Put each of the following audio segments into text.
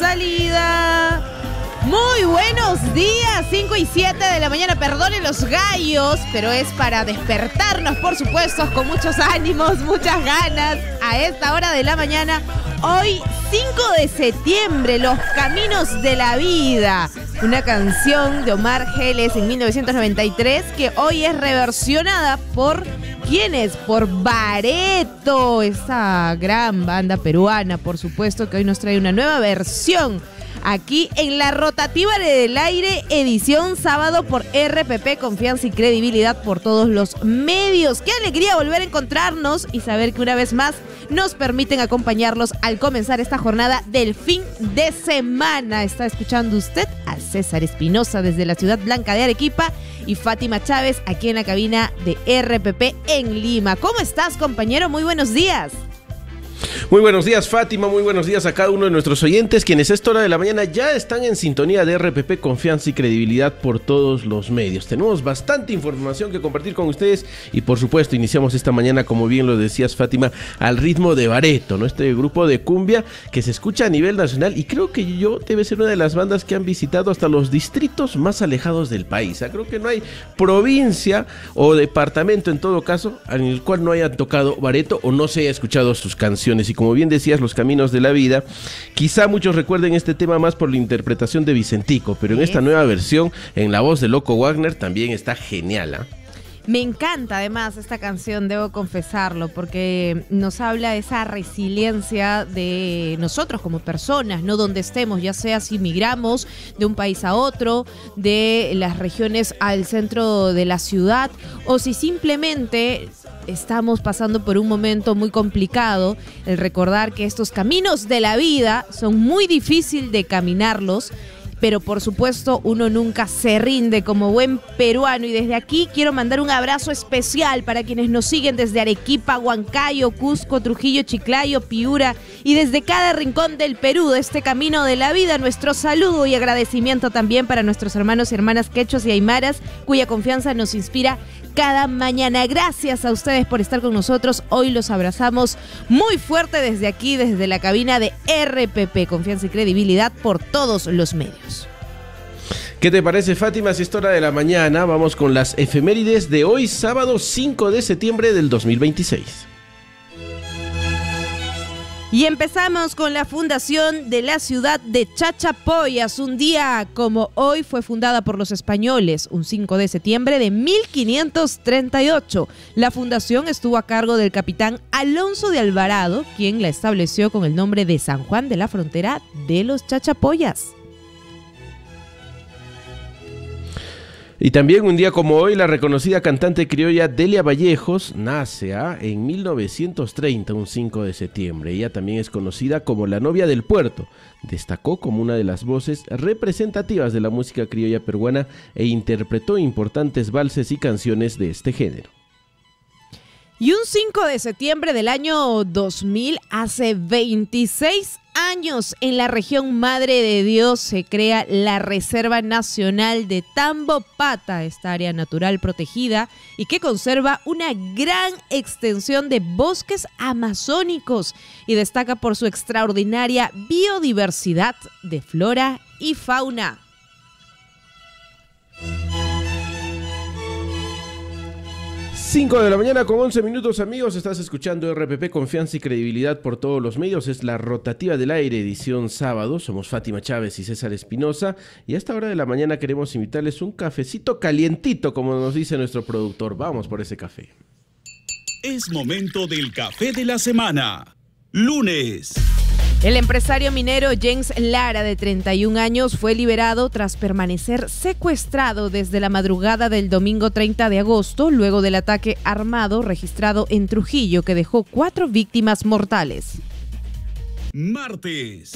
salida. Muy buenos días, 5 y 7 de la mañana, perdonen los gallos, pero es para despertarnos, por supuesto, con muchos ánimos, muchas ganas, a esta hora de la mañana. Hoy, 5 de septiembre, Los Caminos de la Vida, una canción de Omar Geles en 1993, que hoy es reversionada por... ¿Quién es? Por Bareto, esa gran banda peruana, por supuesto, que hoy nos trae una nueva versión aquí en la rotativa del aire, edición sábado por RPP, confianza y credibilidad por todos los medios. Qué alegría volver a encontrarnos y saber que una vez más nos permiten acompañarlos al comenzar esta jornada del fin de semana. Está escuchando usted a César Espinosa desde la ciudad blanca de Arequipa y Fátima Chávez aquí en la cabina de RPP en Lima. ¿Cómo estás, compañero? Muy buenos días. Muy buenos días, Fátima, muy buenos días a cada uno de nuestros oyentes, quienes a esta hora de la mañana ya están en sintonía de RPP, confianza y credibilidad por todos los medios. Tenemos bastante información que compartir con ustedes y por supuesto iniciamos esta mañana, como bien lo decías, Fátima, al ritmo de Bareto, ¿no? Este grupo de cumbia que se escucha a nivel nacional y creo que debe ser una de las bandas que han visitado hasta los distritos más alejados del país. Creo que no hay provincia o departamento, en todo caso, en el cual no hayan tocado Bareto o no se haya escuchado sus canciones. Y como bien decías, Los Caminos de la Vida, quizá muchos recuerden este tema más por la interpretación de Vicentico, pero en esta nueva versión, en la voz de Loco Wagner, también está genial, ¿eh? Me encanta además esta canción, debo confesarlo, porque nos habla de esa resiliencia de nosotros como personas, ¿no? Donde estemos, ya sea si migramos de un país a otro, de las regiones al centro de la ciudad, o si simplemente estamos pasando por un momento muy complicado, el recordar que estos caminos de la vida son muy difíciles de caminarlos, pero por supuesto uno nunca se rinde como buen peruano. Y desde aquí quiero mandar un abrazo especial para quienes nos siguen desde Arequipa, Huancayo, Cusco, Trujillo, Chiclayo, Piura y desde cada rincón del Perú, de este camino de la vida. Nuestro saludo y agradecimiento también para nuestros hermanos y hermanas quechos y aymaras, cuya confianza nos inspira cada mañana. Gracias a ustedes por estar con nosotros. Hoy los abrazamos muy fuerte desde aquí, desde la cabina de RPP, confianza y credibilidad por todos los medios. ¿Qué te parece, Fátima? Si es hora de la mañana, vamos con las efemérides de hoy, sábado 5 de septiembre del 2026. Y empezamos con la fundación de la ciudad de Chachapoyas. Un día como hoy fue fundada por los españoles, un 5 de septiembre de 1538. La fundación estuvo a cargo del capitán Alonso de Alvarado, quien la estableció con el nombre de San Juan de la Frontera de los Chachapoyas. Y también un día como hoy, la reconocida cantante criolla Delia Vallejos nace en 1930, un 5 de septiembre. Ella también es conocida como la novia del puerto. Destacó como una de las voces representativas de la música criolla peruana e interpretó importantes valses y canciones de este género. Y un 5 de septiembre del año 2000, hace 26 años, en la región Madre de Dios se crea la Reserva Nacional de Tambopata, esta área natural protegida y que conserva una gran extensión de bosques amazónicos y destaca por su extraordinaria biodiversidad de flora y fauna. Cinco de la mañana con 11 minutos, amigos. Estás escuchando RPP, confianza y credibilidad por todos los medios. Es la rotativa del aire, edición sábado. Somos Fátima Chávez y César Espinosa. Y a esta hora de la mañana queremos invitarles un cafecito calientito, como nos dice nuestro productor. Vamos por ese café. Es momento del café de la semana. Lunes. El empresario minero James Lara, de 31 años, fue liberado tras permanecer secuestrado desde la madrugada del domingo 30 de agosto, luego del ataque armado registrado en Trujillo que dejó 4 víctimas mortales. Martes.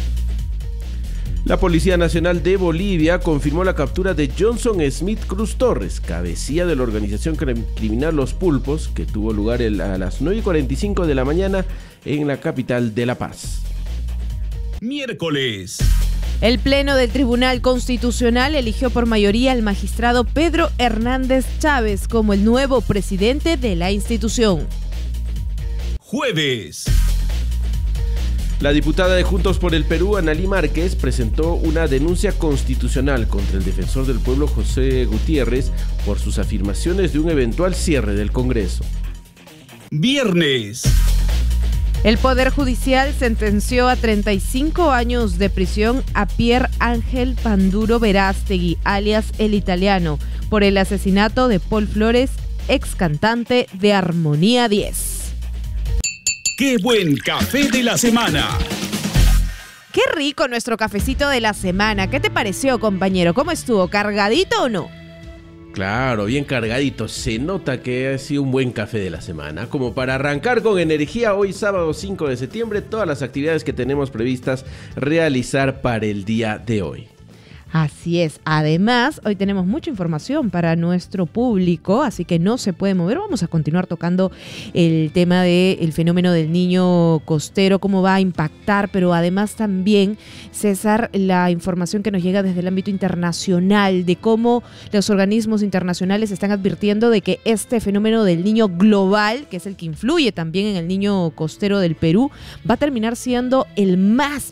La Policía Nacional de Bolivia confirmó la captura de Johnson Smith Cruz Torres, cabecilla de la organización criminal Los Pulpos, que tuvo lugar a las 9:45 de la mañana en la capital de La Paz. Miércoles. El Pleno del Tribunal Constitucional eligió por mayoría al magistrado Pedro Hernández Chávez como el nuevo presidente de la institución. Jueves. La diputada de Juntos por el Perú, Analí Márquez, presentó una denuncia constitucional contra el defensor del pueblo José Gutiérrez por sus afirmaciones de un eventual cierre del Congreso. Viernes. El Poder Judicial sentenció a 35 años de prisión a Pierre Ángel Panduro Verástegui, alias El Italiano, por el asesinato de Paul Flores, ex cantante de Armonía 10. ¡Qué buen café de la semana! Qué rico nuestro cafecito de la semana. ¿Qué te pareció, compañero? ¿Cómo estuvo? ¿Cargadito o no? Claro, bien cargadito. Se nota que ha sido un buen café de la semana. Como para arrancar con energía hoy sábado 5 de septiembre, todas las actividades que tenemos previstas realizar para el día de hoy. Así es. Además, hoy tenemos mucha información para nuestro público, así que no se puede mover. Vamos a continuar tocando el tema del fenómeno del niño costero, cómo va a impactar, pero además también, César, la información que nos llega desde el ámbito internacional, de cómo los organismos internacionales están advirtiendo de que este fenómeno del niño global, que es el que influye también en el niño costero del Perú, va a terminar siendo el más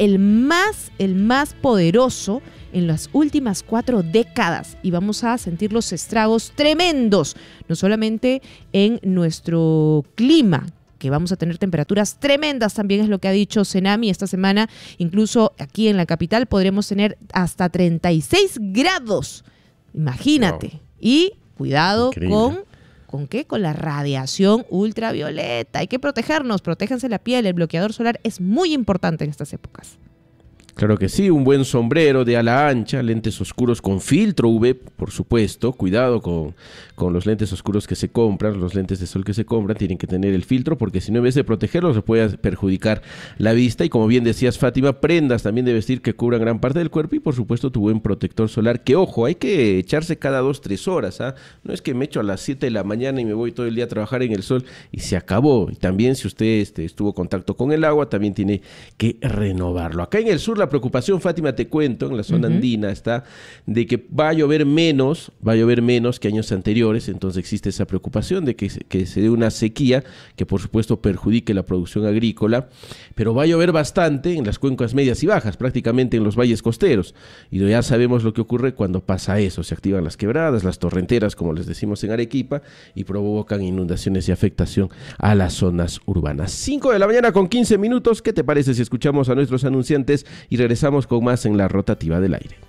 poderoso en las últimas 4 décadas, y vamos a sentir los estragos tremendos, no solamente en nuestro clima, que vamos a tener temperaturas tremendas, también es lo que ha dicho Senami esta semana. Incluso aquí en la capital podremos tener hasta 36 grados, imagínate. Wow. Y cuidado. Increíble. ¿Con qué? Con la radiación ultravioleta. Hay que protegernos, protéjanse la piel, el bloqueador solar es muy importante en estas épocas. Claro que sí, un buen sombrero de ala ancha, lentes oscuros con filtro UV, por supuesto. Cuidado con los lentes oscuros que se compran, los lentes de sol que se compran, tienen que tener el filtro, porque si no, en vez de protegerlos, se puede perjudicar la vista. Y como bien decías, Fátima, prendas también de vestir que cubran gran parte del cuerpo, y por supuesto tu buen protector solar, que ojo, hay que echarse cada 2-3 horas, ¿ah? No es que me echo a las 7 de la mañana y me voy todo el día a trabajar en el sol y se acabó. Y también si usted estuvo en contacto con el agua, también tiene que renovarlo. Acá en el sur, la preocupación, Fátima, te cuento, en la zona andina está de que va a llover menos que años anteriores. Entonces existe esa preocupación de que se dé una sequía que por supuesto perjudique la producción agrícola, pero va a llover bastante en las cuencas medias y bajas, prácticamente en los valles costeros, y ya sabemos lo que ocurre cuando pasa eso. Se activan las quebradas, las torrenteras, como les decimos en Arequipa, y provocan inundaciones y afectación a las zonas urbanas. 5 de la mañana con 15 minutos. ¿Qué te parece si escuchamos a nuestros anunciantes y regresamos con más en la rotativa del aire?